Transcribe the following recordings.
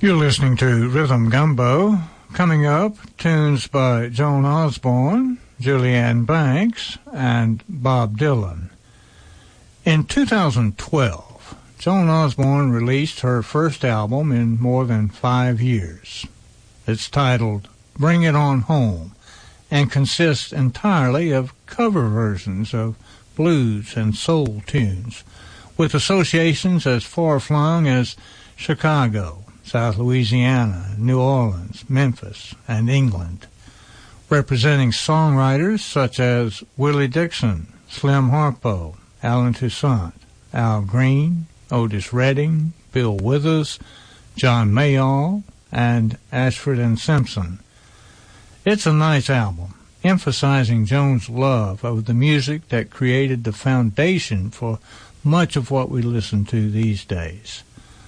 You're listening to Rhythm Gumbo. Coming up, tunes by Joan Osborne, Julianne Banks, and Bob Dylan. In 2012, Joan Osborne released her first album in more than 5 years. It's titled Bring It On Home and consists entirely of cover versions of blues and soul tunes, with associations as far-flung as Chicago, South Louisiana, New Orleans, Memphis, and England, representing songwriters such as Willie Dixon, Slim Harpo, Alan Toussaint, Al Green, Otis Redding, Bill Withers, John Mayall, and Ashford and Simpson. It's a nice album, emphasizing Joan's love of the music that created the foundation for much of what we listen to these days.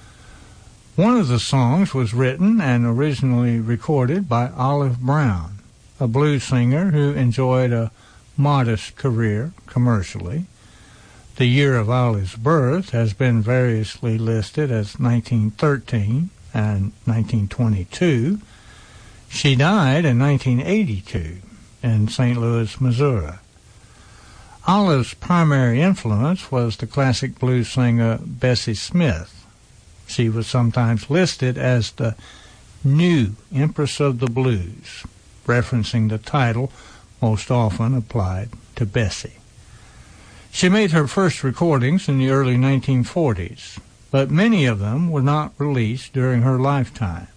One of the songs was written and originally recorded by Olive Brown, a blues singer who enjoyed a modest career commercially. The year of Olive's birth has been variously listed as 1913 and 1922. She died in 1982 in St. Louis, Missouri. Olive's primary influence was the classic blues singer Bessie Smith. She was sometimes listed as the new Empress of the Blues, referencing the title most often applied to Bessie. She made her first recordings in the early 1940s, but many of them were not released during her lifetime.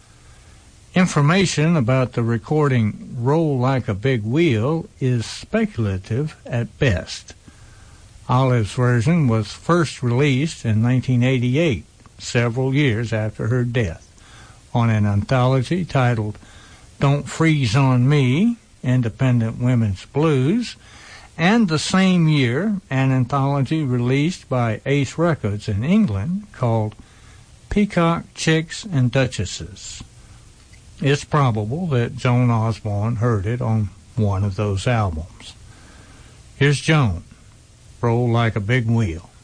Information about the recording Roll Like a Big Wheel is speculative at best. Olive's version was first released in 1988, several years after her death, on an anthology titled Don't Freeze on Me, Independent Women's Blues, and the same year an anthology released by Ace Records in England called Peacock, Chicks, and Duchesses. It's probable that Joan Osborne heard it on one of those albums. Here's Joan, Roll Like a Big Wheel.